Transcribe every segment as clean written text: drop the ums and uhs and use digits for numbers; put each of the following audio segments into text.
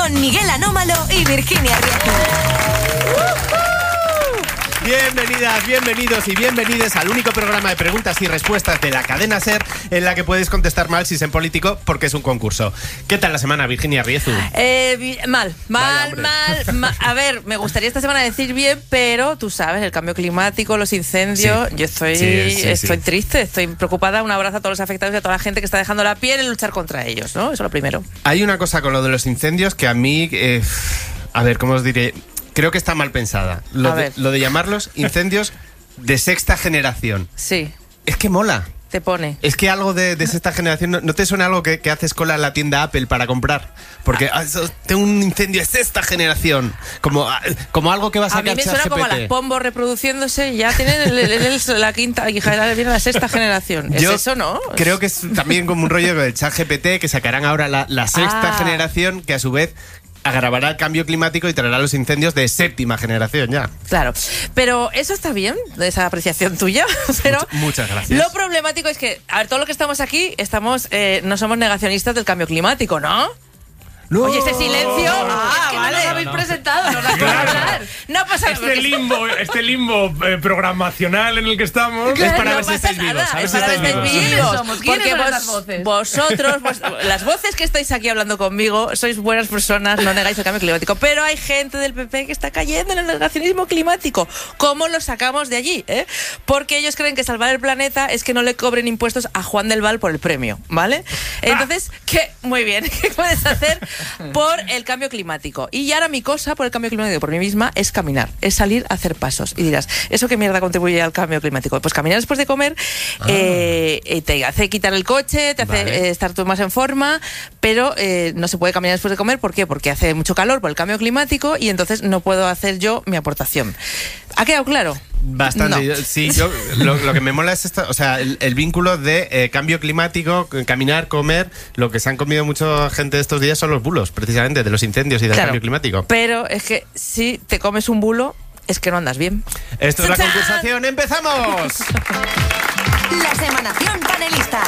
con Miguel Anómalo y Virginia Riezu. Bienvenidas, bienvenidos y bienvenides al único programa de preguntas y respuestas de la cadena SER en la que puedes contestar mal si es en político porque es un concurso. ¿Qué tal la semana, Virginia Riezu? Mal. A ver, me gustaría esta semana decir bien, pero tú sabes, el cambio climático, los incendios, Sí. yo estoy triste, estoy preocupada. Un abrazo a todos los afectados y a toda la gente que está dejando la piel en luchar contra ellos, ¿no? Eso es lo primero. Hay una cosa con lo de los incendios que a mí, a ver, ¿cómo os diré? Creo que está mal pensada. Lo de llamarlos incendios de sexta generación. Sí. Es que mola. Te pone. Es que algo de sexta generación, ¿no te suena algo que haces cola en la tienda Apple para comprar? Porque tengo un incendio de sexta generación. Como algo que va a sacar A mí me suena ChatGPT. como a las pombos reproduciéndose y ya tienen la quinta, y viene la sexta generación. ¿Es eso, no? Creo que es también como un rollo del ChatGPT, que sacarán ahora la sexta generación, que a su vez agravará el cambio climático y traerá los incendios de séptima generación ya. Claro, pero eso está bien, esa apreciación tuya, pero muchas gracias. Lo problemático es que, a ver, todo lo que estamos aquí, no somos negacionistas del cambio climático, ¿no? No. Oye, ese silencio. Es que no nos habéis presentado, nos da que hablar. No pasa Este limbo programacional en el que estamos Es para no ver si pasa estáis vivos. nada, A ver es si para estáis ver si vivos. estáis vivos. somos? ¿Quiénes Porque son las voces? vosotros, las voces que estáis aquí hablando conmigo, sois buenas personas, no negáis el cambio climático. Pero hay gente del PP que está cayendo en el negacionismo climático. ¿Cómo lo sacamos de allí? Porque ellos creen que salvar el planeta es que no le cobren impuestos a Juan del Val por el premio, ¿vale? Entonces, muy bien, ¿qué puedes hacer por el cambio climático? Y ahora mi cosa por el cambio climático por mí misma es caminar, es salir a hacer pasos. Y dirás, ¿eso qué mierda contribuye al cambio climático? Pues caminar después de comer te hace quitar el coche, te hace estar tú más en forma, pero no se puede caminar después de comer. ¿Por qué? Porque hace mucho calor por el cambio climático y entonces no puedo hacer yo mi aportación. ¿Ha quedado claro? Bastante. No. Sí, lo que me mola es el vínculo de cambio climático, caminar, comer. Lo que se han comido mucha gente estos días son los bulos, precisamente, de los incendios y del cambio climático. Pero es que si te comes un bulo, es que no andas bien. Esto es la ¡Chachán! concursación. ¡Empezamos! La semanación panelista.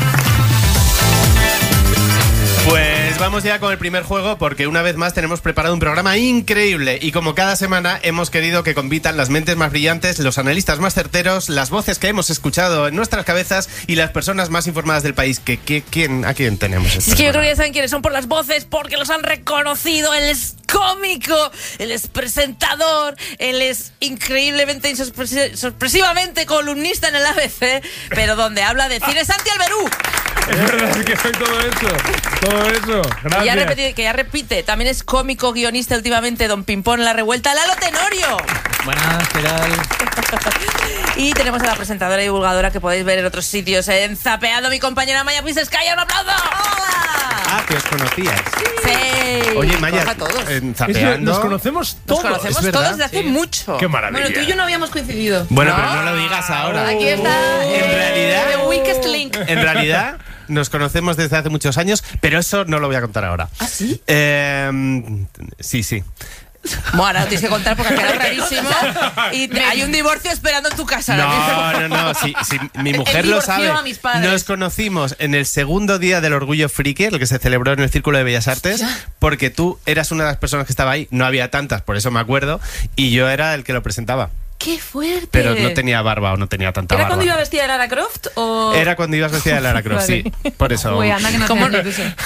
Pues vamos ya con el primer juego, porque una vez más tenemos preparado un programa increíble y como cada semana hemos querido que compitan las mentes más brillantes, los analistas más certeros, las voces que hemos escuchado en nuestras cabezas y las personas más informadas del país. ¿A quién tenemos? Es que yo creo que ya saben quiénes son por las voces, porque los han reconocido. Él es cómico, él es presentador, él es increíblemente y sorpresivamente columnista en el ABC, pero donde habla de cine, Santi Alberú. Es verdad que soy todo eso. Gracias. Que ya repite, también es cómico, guionista últimamente, Don Pimpón en La Revuelta, Lalo Tenorio. Buenas, ¿qué tal? Y tenemos a la presentadora y divulgadora que podéis ver en otros sitios en Zapeando, mi compañera Maya Pisescaya. ¡Un aplauso! ¡Hola! Que os conocías. Sí. Oye, Maya, Hola a todos. Zapeando. Nos conocemos todos. Nos conocemos ¿es verdad? todos desde hace mucho. Qué maravilla. Bueno, tú y yo no habíamos coincidido. Bueno, pero no lo digas ahora. Aquí está. En realidad, The weakest link. En realidad, nos conocemos desde hace muchos años, pero eso no lo voy a contar ahora. ¿Ah, sí? Sí. Bueno, tienes que contar porque ha quedado rarísimo. Y hay un divorcio esperando en tu casa. No. Si mi mujer Él lo divorció sabe. a mis padres. Nos conocimos en el segundo día del Orgullo Friki, el que se celebró en el Círculo de Bellas Artes, porque tú eras una de las personas que estaba ahí. No había tantas, por eso me acuerdo. Y yo era el que lo presentaba. ¡Qué fuerte! Pero no tenía barba o no tenía tanta ¿Era barba. cuando iba vestida de Lara Croft o...? Era cuando ibas vestida de Lara Croft, Vale. sí. Por eso. Uy, anda que no ¿Cómo tenía no? ni eso.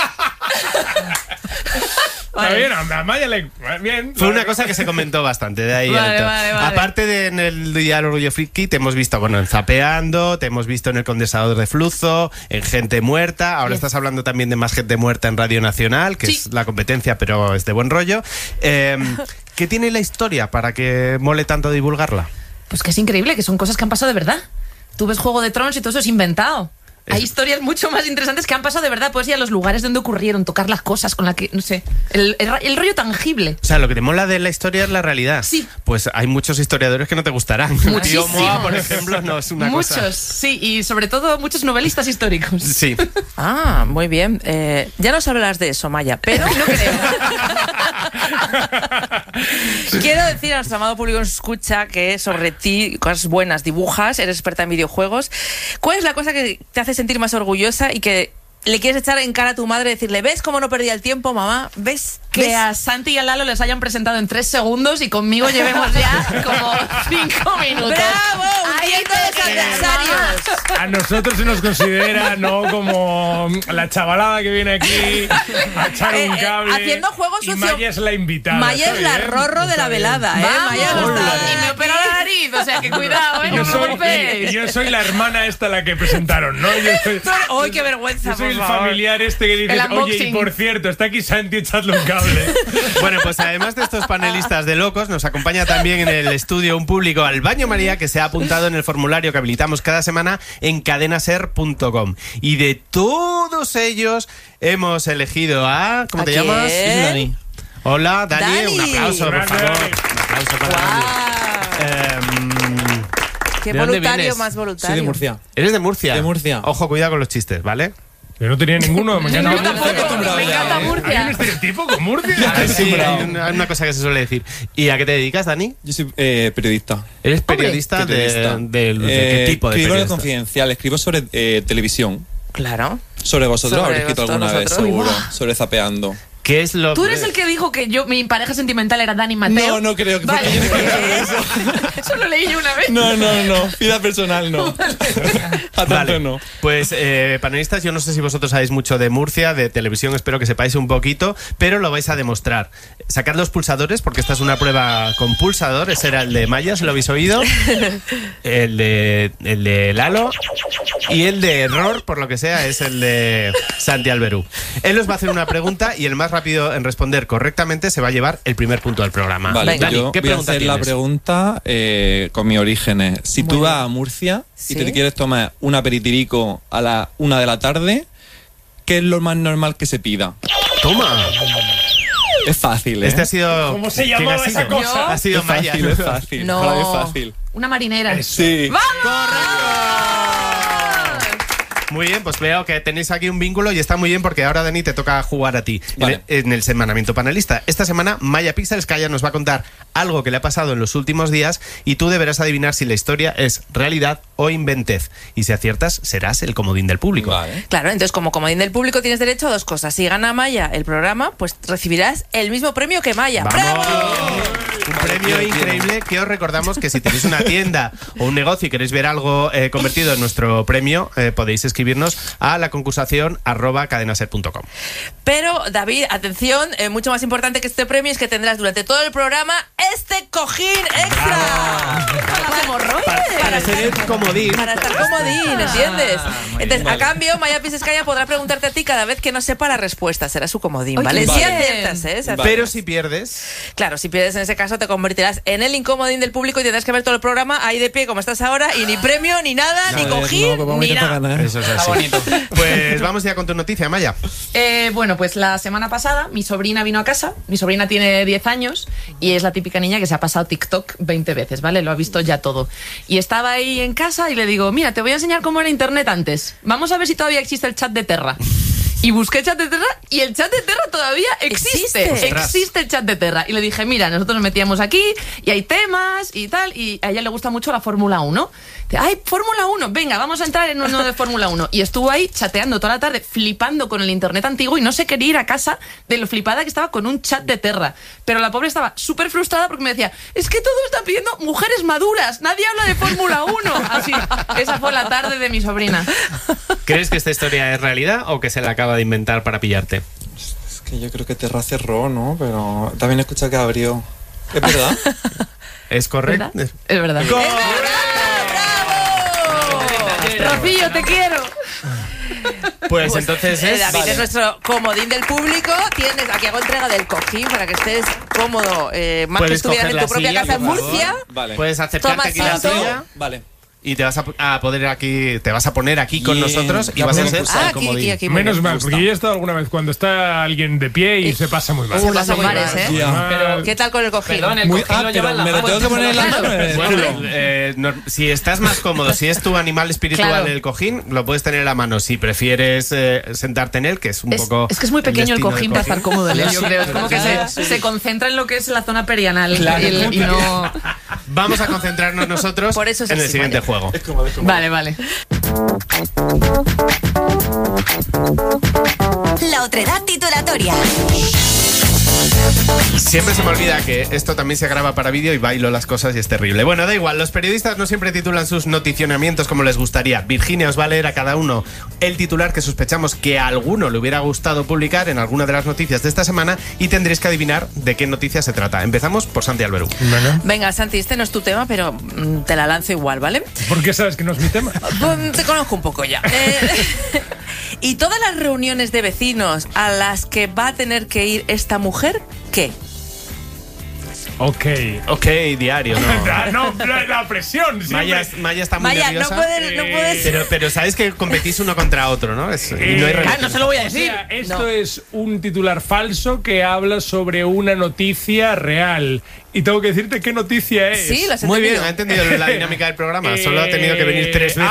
Está bien, a Maya le... Bien. Fue una cosa que se comentó bastante de ahí. Vale, alto. vale. Aparte de en el Día del Orgullo Friki, te hemos visto en Zapeando, te hemos visto en el Condensador de Flujo, en Gente Muerta. Ahora estás hablando también de Más Gente Muerta en Radio Nacional, que es la competencia, pero es de buen rollo. ¿Qué tiene la historia para que mole tanto divulgarla? Pues que es increíble, que son cosas que han pasado de verdad. Tú ves Juego de Tronos y todo eso es inventado. Hay historias mucho más interesantes que han pasado de verdad. Puedes ir a los lugares donde ocurrieron, tocar las cosas con la que, no sé, el rollo tangible. O sea, lo que te mola de la historia es la realidad. Sí. Pues hay muchos historiadores que no te gustarán. Muchísimos. Tío Moa, por ejemplo, no es una cosa. Muchos, sí, y sobre todo muchos novelistas históricos. Sí. Ah, muy bien. Ya nos hablarás de eso, Maya, pero no creo. Quiero decir a nuestro amado público que nos escucha que sobre ti, cosas buenas, dibujas, eres experta en videojuegos. ¿Cuál es la cosa que te hace sentir más orgullosa y que le quieres echar en cara a tu madre y decirle, ¿ves cómo no perdía el tiempo, mamá? ¿Ves? que ¿Ves? a Santi y a Lalo les hayan presentado en 3 segundos y conmigo llevemos ya como 5 minutos. ¡Bravo! Ahí Hundiendo te los adversarios. A nosotros se nos considera, ¿no? Como la chavalada que viene aquí a echar un cable. Haciendo juego y sucio. Maya es la invitada. Maya está es la bien, rorro de está la bien. velada, Vamos, Maya no está y me opera la nariz, o sea que cuidado, Y no me golpees. yo soy la hermana esta la que presentaron, ¿no? ¡Ay, qué vergüenza, Yo soy por el favor! familiar este que dice, El oye, y unboxing. por cierto, está aquí Santi, echadle un cable. Bueno, pues además de estos panelistas de locos, nos acompaña también en el estudio un público al baño María que se ha apuntado en el formulario que habilitamos cada semana en cadenaser.com. Y de todos ellos hemos elegido a... ¿Cómo ¿A te quién? llamas? Yo soy Dani. Hola, Dani. Dani. Un aplauso, por Grande, favor. Dani. Un aplauso para Dani. ¡Qué ¿De dónde voluntario vienes? más voluntario! Soy de Murcia. ¿Eres de Murcia? De Murcia. Ojo, cuidado con los chistes, ¿vale? Yo no tenía ninguno. Mañana Yo tampoco, acostumbrado me ya, encanta ¿eh? ¿Hay un Murcia. estereotipo con Murcia? Sí, hay una cosa que se suele decir. ¿Y a qué te dedicas, Dani? Yo soy periodista. ¿Eres periodista, Periodista. ¿de qué tipo de escribo periodista? Confidencial, escribo sobre televisión. Claro. Sobre vosotros, Sobre habréis escrito todos alguna vez, nosotros. seguro. Uy, Sobre Zapeando. ¿Qué es lo Tú eres el que dijo que mi pareja sentimental era Dani Mateo. No, no creo que fue Vale. que yo no creo eso. Eso lo leí yo una vez. No, vida personal no. A tanto Vale, no. pues panelistas, yo no sé si vosotros sabéis mucho de Murcia, de televisión, espero que sepáis un poquito, pero lo vais a demostrar. Sacad los pulsadores, porque esta es una prueba con pulsador. Ese era el de Maya, si lo habéis oído. El de Lalo. Y el de error, por lo que sea, es el de Santi Alberú. Él os va a hacer una pregunta y el más rápido en responder correctamente se va a llevar el primer punto del programa. Vale, Venga. Dani, yo ¿qué voy a pregunta hacer la tienes? pregunta con mis orígenes. Si tú vas a Murcia Sí. y te quieres tomar un aperitirico a la 1 de la tarde, ¿qué es lo más normal que se pida? Toma. Es fácil, ¿eh? Este ha sido... ¿Cómo se ¿quién llamaba ha sido? esa cosa? Ha sido es Maya. fácil, es fácil. No. Ojalá, es fácil. Una marinera. Sí. Muy bien, pues veo que tenéis aquí un vínculo y está muy bien porque ahora, Dani, te toca jugar a ti Vale. en el semanamiento panelista. Esta semana, Maya Pixelskaya nos va a contar algo que le ha pasado en los últimos días y tú deberás adivinar si la historia es realidad o inventez. Y si aciertas, serás el comodín del público. Vale. Claro, entonces como comodín del público tienes derecho a 2 cosas. Si gana Maya el programa, pues recibirás el mismo premio que Maya. ¡Vamos! ¡Bravo! Un premio increíble que os recordamos que si tenéis una tienda o un negocio y queréis ver algo convertido en nuestro premio, podéis escribirnos a la concursación @cadenaser.com. Pero, David, atención, mucho más importante que este premio es que tendrás durante todo el programa este cojín extra. Para ser el comodín. Para estar comodín, ¿entiendes? Entonces, a cambio, Maya Pixelskaya podrá preguntarte a ti cada vez que no sepa la respuesta. Será su comodín, Ay, ¿vale? qué Si bien. aciertas, ¿eh? Si Vale. Pero si pierdes, Claro, si pierdes en ese caso te convertirás en el incomodín del público y tendrás que ver todo el programa ahí de pie como estás ahora y ni premio, ni nada, ni cojín, ni nada. eso es así. Pues vamos ya con tu noticia, Maya. Bueno, pues la semana pasada mi sobrina vino a casa. Mi sobrina tiene 10 años y es la típica niña que se ha pasado TikTok 20 veces, ¿vale? Lo ha visto ya todo. Y estaba ahí en casa y le digo, mira, te voy a enseñar cómo era internet antes. Vamos a ver si todavía existe el chat de Terra. Y busqué chat de Terra y el chat de Terra todavía existe. ¿Existe? Existe el chat de Terra. Y le dije, mira, nosotros nos metíamos aquí y hay temas y tal. Y a ella le gusta mucho la Fórmula 1. Dice, ay, Fórmula 1, venga, vamos a entrar en uno de Fórmula 1. Y estuvo ahí chateando toda la tarde, flipando con el internet antiguo y no se quería ir a casa de lo flipada que estaba con un chat de Terra. Pero la pobre estaba súper frustrada porque me decía, es que todo está pidiendo mujeres maduras, nadie habla de Fórmula 1. Así, esa fue la tarde de mi sobrina. ¿Crees que esta historia es realidad o que se la acaba de inventar para pillarte? Es que yo creo que Terra cerró, ¿no? Pero también he escuchado que abrió. ¿Es verdad? ¿Es correcto? ¿Verdad? Es verdad. Rocío, te quiero. Pues entonces es... David Vale. es nuestro comodín del público. Tienes, aquí hago entrega del cojín para que estés cómodo, más que Puedes estuvieras coger en la tu propia silla, casa en por favor. Murcia. Vale. Puedes acercarte Toma aquí a la asiento. silla Vale. y te vas a poder aquí, te vas a poner aquí con Bien. nosotros y Ya vas a podemos ser usar el aquí, comodín. aquí. Muy Menos bien, mal, me porque gusta. yo he estado alguna vez cuando está alguien de pie y se pasa muy mal. Se pasa muy mares, mal. ¿eh? Ya. ¿Qué tal con el cojín? Perdón, el Muy, cojín lo lleva pero en la me lo mano. tengo que poner en la mano. Bueno, si estás más cómodo, si es tu animal espiritual Claro. el cojín, lo puedes tener en la mano. Si prefieres sentarte en él, que es un poco... Es que es muy pequeño el destino cojín del para estar cómodo en él, yo creo. Es como que se concentra en lo que es la zona perianal y no... Vamos a concentrarnos nosotros Por eso es en el así, siguiente Maya. juego. Es como Vale, vale. La otredad titulatoria. Siempre se me olvida que esto también se graba para vídeo y bailo las cosas y es terrible. Bueno, da igual, los periodistas no siempre titulan sus noticionamientos como les gustaría. Virginia os va a leer a cada uno el titular que sospechamos que a alguno le hubiera gustado publicar en alguna de las noticias de esta semana y tendréis que adivinar de qué noticia se trata. Empezamos por Santi Alberú. Venga, Santi, este no es tu tema, pero te la lanzo igual, ¿vale? ¿Por qué sabes que no es mi tema? Te conozco un poco ya. ¿Y todas las reuniones de vecinos a las que va a tener que ir esta mujer, qué? Ok, diario, ¿no? no, la presión. Maya está muy nerviosa. No puedes. Pero sabes que competís uno contra otro, ¿no? Y no hay no se lo voy a decir. O sea, esto es un titular falso que habla sobre una noticia real. Y tengo que decirte qué noticia es. Sí, las he Muy entendido. bien, ha entendido la dinámica del programa. Solo ha tenido que venir 3 veces.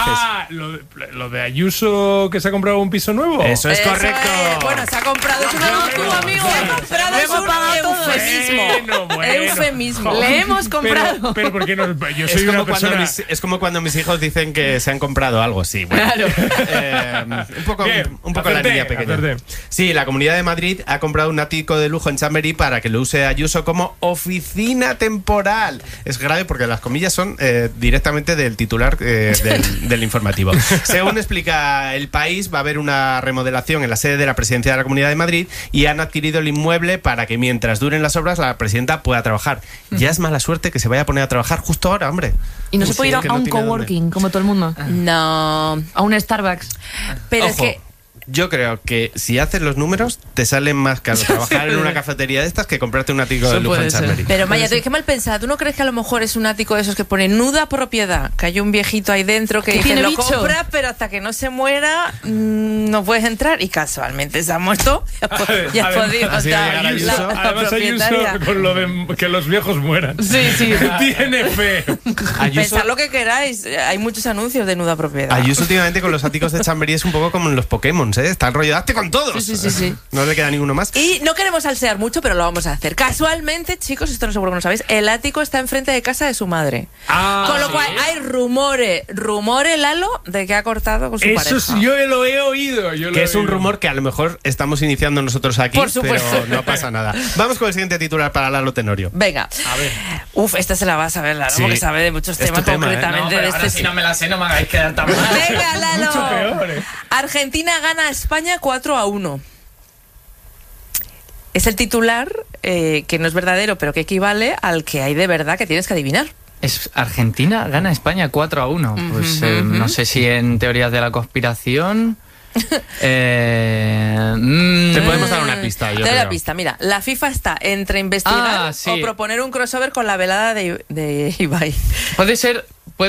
Lo de Ayuso que se ha comprado un piso nuevo. Eso es correcto. Bueno, se ha comprado. Es tu amigo. Se ha comprado. Es un eufemismo. Bueno. Eufemismo. Le hemos comprado. Pero ¿por qué no? Yo soy una persona... Es como cuando mis hijos dicen que se han comprado algo, sí. Bueno. Claro. Un poco la niña pequeña. Sí, la Comunidad de Madrid ha comprado un ático de lujo en Chamberí para que lo use Ayuso como oficina temporal. Es grave porque las comillas son directamente del titular del informativo. Según explica El País, va a haber una remodelación en la sede de la Presidencia de la Comunidad de Madrid y han adquirido el inmueble para que mientras duren las obras la presidenta pueda trabajar. Ya es mala suerte que se vaya a poner a trabajar justo ahora, hombre. Y no se puede ir a un coworking como todo el mundo. No. A un Starbucks. Pero Ojo, es que... yo creo que si haces los números te salen más caro trabajar en una cafetería de estas que comprarte un ático de lujo en Chamberí. Pero Maya, qué mal pensada. ¿Tú no crees que a lo mejor es un ático de esos que pone nuda propiedad? Que hay un viejito ahí dentro que dice, tiene lo bicho. compras, pero hasta que no se muera no puedes entrar. Y casualmente se ha muerto. Ya ha podido así estar llegar Ayuso. la Además propietaria. Ayuso con lo de que los viejos mueran. Sí. Tiene fe. Pensad lo que queráis. Hay muchos anuncios de nuda propiedad. Ayuso últimamente con los áticos de Chamberí es un poco como en los Pokémon, ¿eh? Está el rollo, hazte con todos. Sí. No le queda ninguno más. Y no queremos salsear mucho, pero lo vamos a hacer. Casualmente, chicos, esto no seguro que no sabéis, el ático está enfrente de casa de su madre. Con lo cual hay rumores, Lalo, de que ha cortado con su pareja. Eso sí, yo lo he oído. Que es un rumor que a lo mejor estamos iniciando nosotros aquí, Por supuesto. pero no pasa nada. Vamos con el siguiente titular para Lalo Tenorio. Venga. A ver. Uf, esta se la vas a ver, Lalo, Sí. porque sabe de muchos Es temas tu tema, concretamente de este. Si no me la sé, no me hagáis quedar tan mal. Venga, Lalo. Mucho peor, Argentina gana a España 4-1. Es el titular que no es verdadero, pero que equivale al que hay de verdad que tienes que adivinar. Es Argentina gana a España 4-1. Pues no sé si en teorías de la conspiración. Te podemos dar una pista, yo Te doy creo. la pista, mira, la FIFA está entre investigar sí. o proponer un crossover con la velada de Ibai. Puede ser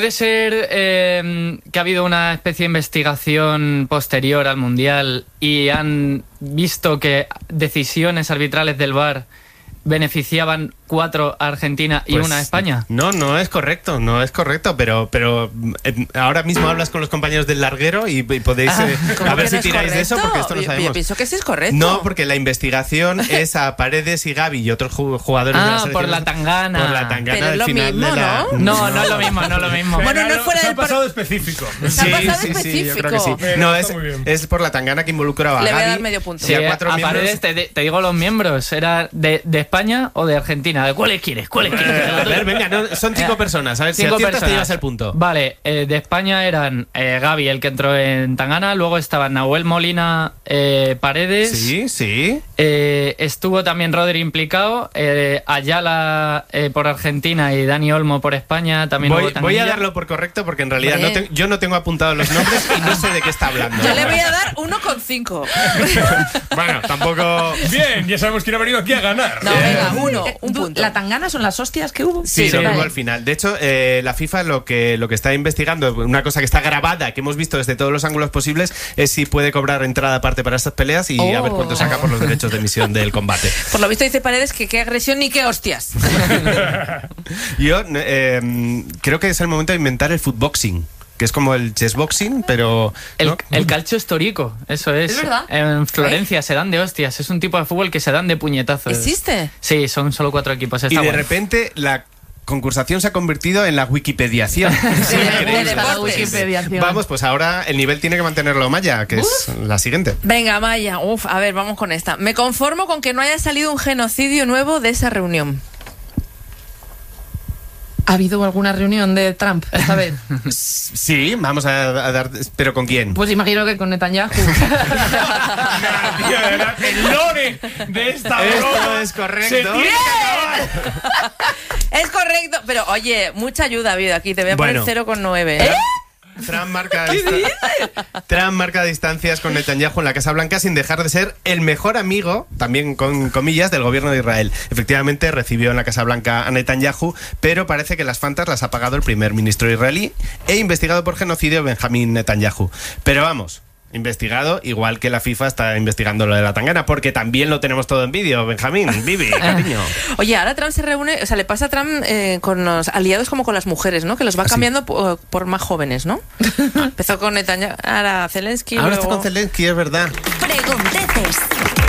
que ha habido una especie de investigación posterior al Mundial y han visto que decisiones arbitrales del VAR beneficiaban 4 a Argentina y Pues, 1 a España. No es correcto, pero ahora mismo hablas con los compañeros del larguero y podéis ¿Cómo a ver que si no es tiráis de eso correcto? porque esto no Yo sabemos. pienso que sí es correcto. No, porque la investigación es a Paredes y Gavi y otros jugadores de la selección. Por la tangana. Por la tangana Pero es del lo final mismo, de la... No es lo mismo, no es lo mismo. Bueno, no es fuera se del ha pasado específico. Se ha pasado yo creo que sí. específico. No, Está muy bien. es por la tangana que involucraba a Le voy a Gavi dar medio punto. y Sí, a 4 a miembros. Paredes te digo los miembros. ¿Era de España o de Argentina? ¿De cuáles quieres? A ver, venga, son 5 personas. A ver, si 5 aciertas te personas. llevas el punto. Vale, de España eran Gavi, el que entró en Tangana, luego estaban Nahuel Molina, Paredes. Sí. Estuvo también Rodri implicado, Ayala por Argentina y Dani Olmo por España. También hubo Voy a Tanguilla. darlo por correcto porque en realidad Hombre. yo no tengo apuntados los nombres y no sé de qué está hablando. Yo le voy a dar 1,5. Bueno, tampoco... Bien, ya sabemos quién ha venido aquí a ganar. No, venga, un punto. ¿La tangana son las hostias que hubo? Sí, lo vale. hubo al final. De hecho, la FIFA lo que está investigando, una cosa que está grabada, que hemos visto desde todos los ángulos posibles, es si puede cobrar entrada aparte para estas peleas y a ver cuánto saca por los derechos de emisión del combate. Por lo visto dice Paredes que qué agresión ni qué hostias. Yo creo que es el momento de inventar el footboxing, que es como el chessboxing, pero... ¿no? El calcio histórico, eso es. ¿Es verdad? En Florencia se dan de hostias. Es un tipo de fútbol que se dan de puñetazos. ¿Existe? Sí, son solo 4 equipos. Y Está de bueno. repente la concursación se ha convertido en la Wikipediación. Es increíble. de La deportes. Wikipediación. Vamos, pues ahora el nivel tiene que mantenerlo Maya, que es la siguiente. Venga, Maya, a ver, vamos con esta. Me conformo con que no haya salido un genocidio nuevo de esa reunión. ¿Ha habido alguna reunión de Trump esta vez? Sí, vamos a dar... ¿Pero con quién? Pues imagino que con Netanyahu. Tío, de verdad, el lore de esta Esto broma es correcto. se tiene que acabar. Es correcto, pero oye, mucha ayuda ha habido aquí. Te voy a Bueno. poner 0,9. ¿eh? Trump marca distancias con Netanyahu en la Casa Blanca sin dejar de ser el mejor amigo, también con comillas, del gobierno de Israel. Efectivamente, recibió en la Casa Blanca a Netanyahu, pero parece que las fantas las ha pagado el primer ministro israelí e investigado por genocidio Benjamín Netanyahu. Pero vamos, investigado igual que la FIFA está investigando lo de la tangana, porque también lo tenemos todo en vídeo, Benjamín, Vivi, cariño. Oye, ahora Trump se reúne, o sea, le pasa a Trump con los aliados como con las mujeres, ¿no? Que los va cambiando por más jóvenes, ¿no? Empezó con Netanyahu, ahora Zelensky. Ahora luego... está con Zelensky, es verdad. Pregunteces.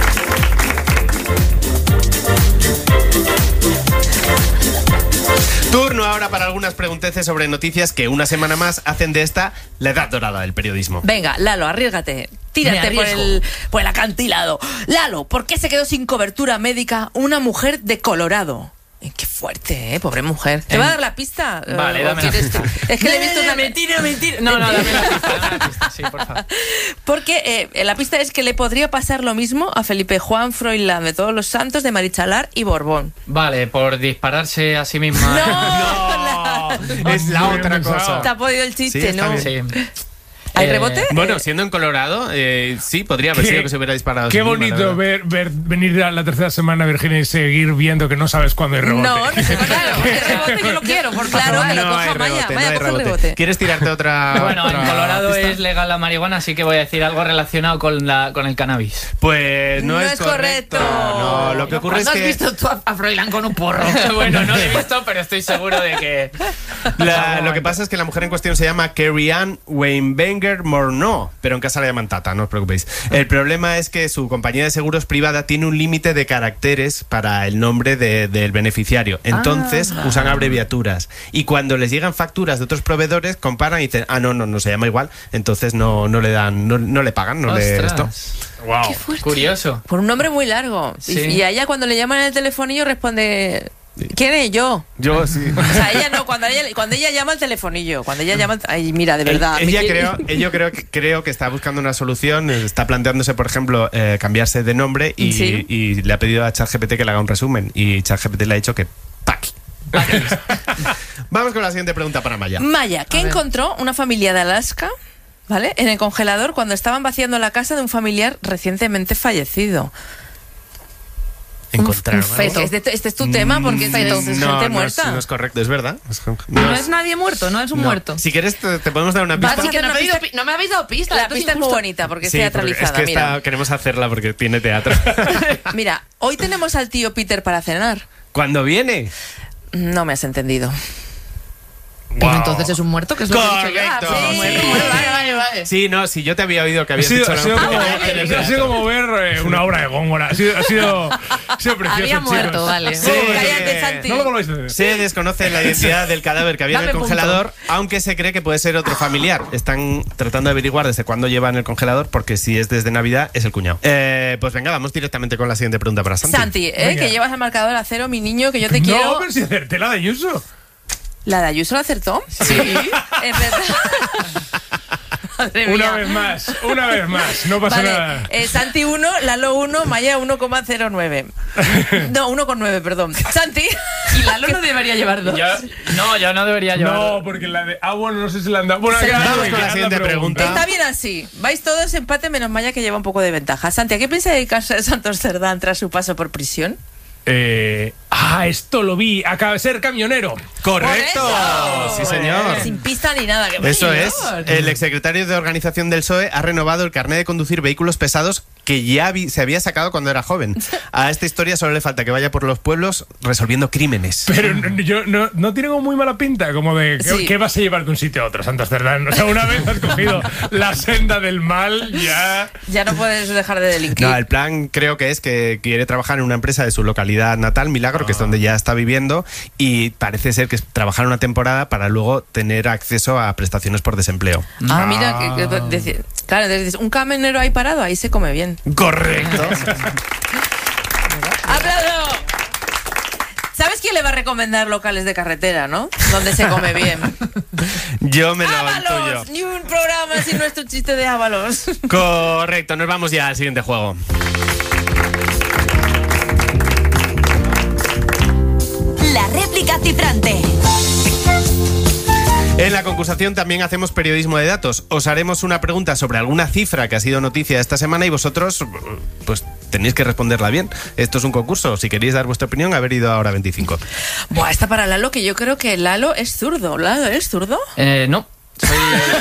Turno ahora para algunas pregunteces sobre noticias que una semana más hacen de esta la edad dorada del periodismo. Venga, Lalo, arriesgate. Tírate Me por arriesgo. por el acantilado. Lalo, ¿por qué se quedó sin cobertura médica una mujer de Colorado? Qué fuerte, pobre mujer. ¿Te va a dar la pista? Vale, ¿O dame la quieres- pista. Es que le he visto una... Mentira. No, dame la pista, sí, por favor. Porque la pista es que le podría pasar lo mismo a Felipe Juan Froilán de Todos los Santos, de Marichalar y Borbón. Vale, por dispararse a sí misma. No, es la otra Pensado. cosa. Te ha podido el Sí, chiste, está ¿no? bien. Sí. ¿Hay rebote? Bueno, siendo en Colorado, sí, podría haber Qué- sido que se hubiera disparado. a sí Qué misma, la bonito verdad. venir a la tercera semana, Virginia, y seguir viendo que no sabes cuándo hay rebote. No se claro. El rebote yo lo quiero, por claro, que lo No hay coja Maya. rebote, no Maya, hay coge el rebote. rebote. ¿Quieres tirarte otra? Bueno, en otra Colorado pista? es legal la marihuana, así que voy a decir algo relacionado con el cannabis. Pues no, No es es correcto. No, lo que ocurre es ¿Cuándo has que visto tú a Froilán con un porro? Bueno, no lo he visto, pero estoy seguro de que... lo que pasa es que la mujer en cuestión se llama Carrie Ann Weinberger Morneau, pero en casa la llaman Tata, no os preocupéis. El problema es que su compañía de seguros privada tiene un límite de caracteres para el nombre del beneficiario. Entonces usan abreviaturas. Y cuando les llegan facturas de otros proveedores, comparan y dicen, no se llama igual. Entonces no le dan, no le pagan, no le esto. Ostras, Wow. curioso. Por un nombre muy largo. Sí. Y a ella cuando le llaman en el telefonillo responde... ¿Quién es yo? Yo sí. O sea, ella no, cuando ella llama al telefonillo, cuando ella llama... Ay, mira, de verdad. Ella me quiere- creo que está buscando una solución, está planteándose, por ejemplo, cambiarse de nombre y, Sí. y le ha pedido a ChatGPT que le haga un resumen y ChatGPT le ha dicho que ¡pac! Vamos con la siguiente pregunta para Maya. Maya, ¿qué encontró una familia de Alaska, ¿vale? En el congelador cuando estaban vaciando la casa de un familiar recientemente fallecido? Encontraron Un feto. algo. Este es tu tema porque es gente no muerta. no es correcto, es verdad. No es nadie muerto, no es un no. muerto. Si quieres te podemos dar una pista. Así que hacer no una me, habéis pista? dado, no me habéis dado pista. La esto es pista es muy injusto. bonita porque es Sí, porque teatralizada. es que Mira. queremos hacerla porque tiene teatro. Mira, hoy tenemos al tío Peter para cenar. ¿Cuándo viene? No me has entendido. Pues entonces es un muerto, que es lo que he dicho yo. Correcto. Ah, Sí. muerto, vale. Sí, no, si yo te había oído que Ha habías sido, hecho ha sido la- como, ha sido como ver una obra de Góngora. Ha sido precioso, Había chicos. muerto, vale. Sí. Cállate, Santi. No lo volváis a hacer. Se desconoce la identidad del cadáver que había en el Dame congelador, aunque se cree que puede ser otro familiar. Están tratando de averiguar desde cuándo lleva en el congelador, porque si es desde Navidad, es el cuñado. Pues venga, vamos directamente con la siguiente pregunta para Santi. Santi, Venga. que llevas el marcador a cero, mi niño, que yo te No, quiero. pero si acerté la de Ayuso. ¿La de Ayuso la acertó? Sí. Es verdad. Madre Una mía. vez más. No pasa Vale, nada. Santi 1, Lalo 1, Maya 1,09. No, 1,9, perdón. Santi. Y Lalo no debería llevar dos. Yo no debería llevar... No, porque la de bueno, no sé si la han dado. Bueno, Se la queda- damos con la queda siguiente pregunta. Está bien así. Vais todos empate menos Maya, que lleva un poco de ventaja. Santi, ¿a qué piensa dedicarse Santos Cerdán tras su paso por prisión? Esto lo vi. Acaba de ser camionero. ¡Correcto! ¡Por eso! Sí, señor. Sin pista ni nada. ¡Qué Eso mayor! es. El exsecretario de organización del PSOE ha renovado el carnet de conducir vehículos pesados que ya se había sacado cuando era joven. A esta historia solo le falta que vaya por los pueblos resolviendo crímenes. Pero no tiene como muy mala pinta, como de ¿qué vas a llevar de un sitio a otro, Santos Cerdán? O sea, una vez has cogido la senda del mal, ya no puedes dejar de delinquir. No, el plan creo que es que quiere trabajar en una empresa de su localidad natal, Milagro, que es donde ya está viviendo, y parece ser que es trabajar una temporada para luego tener acceso a prestaciones por desempleo. Mira, claro, desde un camionero ahí parado, ahí se come bien. Correcto. ¡Aplauso! ¿Sabes quién le va a recomendar locales de carretera, no? Donde se come bien. Yo me lo ¡Ábalos! intuyo. Ni un programa sin nuestro chiste de Ábalos. Correcto, nos vamos ya al siguiente juego. La réplica cifrante. En la concursación también hacemos periodismo de datos. Os haremos una pregunta sobre alguna cifra que ha sido noticia esta semana y vosotros, pues, tenéis que responderla bien. Esto es un concurso. Si queréis dar vuestra opinión, haber ido a Hora 25. Buah, esta para Lalo, que yo creo que Lalo es zurdo. ¿Lalo es zurdo? No. Soy...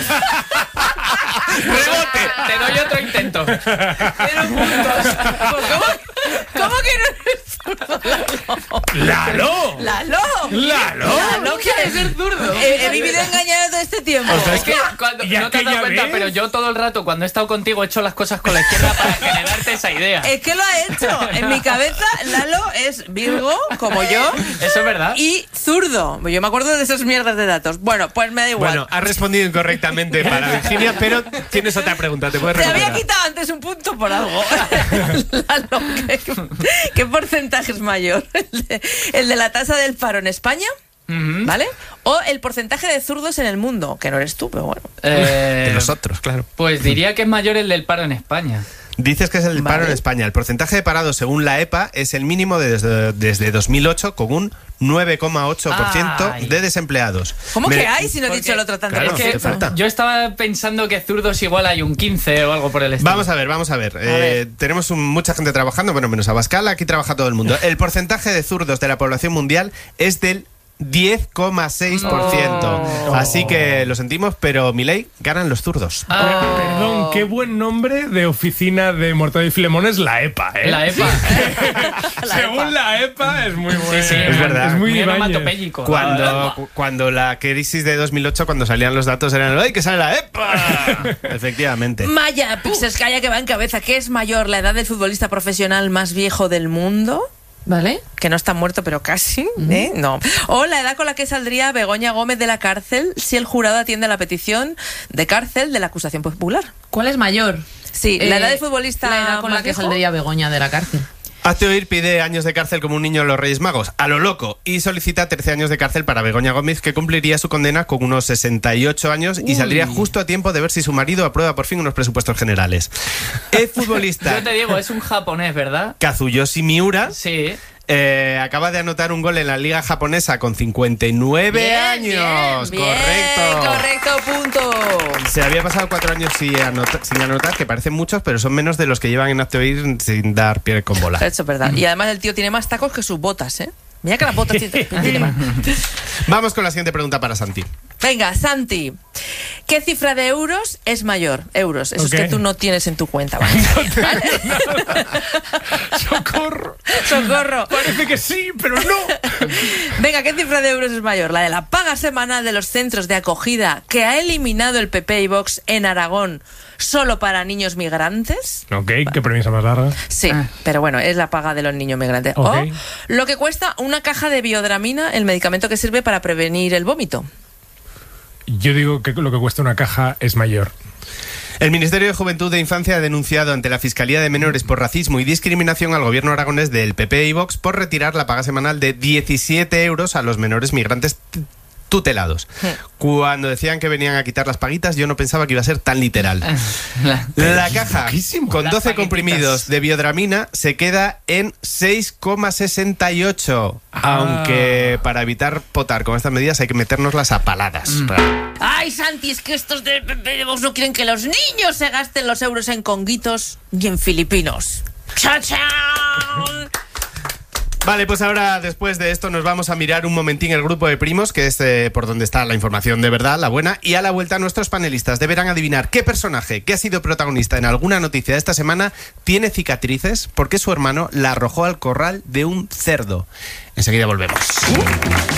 ¡Rebote! Te doy otro intento. 0 puntos. ¿Cómo que no eres zurdo, ¡Lalo! ¡Lalo! ¡Lalo! ¿Quieres ser zurdo? He vivido engañado todo este tiempo. O sea, Es que cuando, Ya no te has que dado ya cuenta, ves. pero yo todo el rato cuando he estado contigo he hecho las cosas con la izquierda para generarte esa idea. Es que lo ha hecho. En mi cabeza, Lalo es Virgo, como yo, Eso es verdad. y zurdo. Yo me acuerdo de esas mierdas de datos. Bueno, pues me da igual. Bueno, has respondido incorrectamente para Virginia, pero tienes otra pregunta. ¿Te puedes Te recuperar? había quitado antes un punto por algo. Lalo, ¿qué porcentaje es mayor? ¿El de la tasa del paro en España? ¿Vale? O el porcentaje de zurdos en el mundo, que no eres tú, pero bueno. De los otros, claro. Pues diría que es mayor el del paro en España. Dices que es el paro en España. El porcentaje de parados según la EPA es el mínimo desde 2008, con un 9,8% Ay. de desempleados. ¿Cómo que hay si no he porque- dicho el otro tanto? claro, veces? es que falta. Yo estaba pensando que zurdos igual hay un 15 o algo por el estilo. Vamos a ver. ver. Tenemos mucha gente trabajando, bueno, menos Abascal, aquí trabaja todo el mundo. El porcentaje de zurdos de la población mundial es del 10,6%. Oh. Así que lo sentimos, pero Milei, ganan los zurdos. Ah. Perdón, qué buen nombre de oficina de Mortadelo y Filemón es la EPA, ¿eh? La EPA. Según la EPA es muy bueno. Sí, Es verdad. Es muy Ibáñez. onomatopéyico. Cuando la crisis de 2008, cuando salían los datos, eran ¡ay, que sale la EPA! Efectivamente. Maya Pixelskaya, que va en cabeza. ¿Qué es mayor, la edad del futbolista profesional más viejo del mundo? ¿Vale? Que no está muerto, pero casi, ¿eh? No. O la edad con la que saldría Begoña Gómez de la cárcel si el jurado atiende a la petición de cárcel de la acusación popular. ¿Cuál es mayor? Sí, la edad del futbolista La edad con la más que viejo. saldría Begoña de la cárcel. Hazte oír pide años de cárcel como un niño en los Reyes Magos, a lo loco, y solicita 13 años de cárcel para Begoña Gómez, que cumpliría su condena con unos 68 años y saldría justo a tiempo de ver si su marido aprueba por fin unos presupuestos generales. El futbolista Yo te digo, es un japonés, ¿verdad? Kazuyoshi Miura Sí. acaba de anotar un gol en la liga japonesa con 59 años. Bien, Correcto. punto. Se había pasado 4 años sin anotar, que parecen muchos, pero son menos de los que llevan en Hazte oír sin dar pie con bola. Eso es verdad. Y además el tío tiene más tacos que sus botas, ¿eh? Mira que las botas tiene más. Vamos con la siguiente pregunta para Santi. Venga, Santi. ¿Qué cifra de euros es mayor? Euros, esos Ok. que tú no tienes en tu cuenta, ¿vale? ¡Socorro! ¡Socorro! Parece que sí, pero no. Venga, ¿qué cifra de euros es mayor? ¿La de la paga semanal de los centros de acogida que ha eliminado el PP y Vox en Aragón solo para niños migrantes? Ok, qué premisa más larga. Sí, pero bueno, es la paga de los niños migrantes. Ok. O lo que cuesta una caja de biodramina, el medicamento que sirve para prevenir el vómito. Yo digo que lo que cuesta una caja es mayor. El Ministerio de Juventud e Infancia ha denunciado ante la Fiscalía de Menores por racismo y discriminación al gobierno aragonés del PP y Vox por retirar la paga semanal de 17 euros a los menores migrantes tutelados. Cuando decían que venían a quitar las paguitas, yo no pensaba que iba a ser tan literal. La caja con Las 12 paguititas. comprimidos de biodramina se queda en 6,68. Aunque para evitar potar con estas medidas hay que metérnoslas a paladas. Ay, Santi, es que estos del PP de Vox no quieren que los niños se gasten los euros en conguitos ni en filipinos. ¡Cha-chan! Vale, pues ahora después de esto nos vamos a mirar un momentín el grupo de primos, que es por donde está la información de verdad, la buena, y a la vuelta nuestros panelistas deberán adivinar qué personaje que ha sido protagonista en alguna noticia de esta semana tiene cicatrices porque su hermano la arrojó al corral de un cerdo. Enseguida volvemos.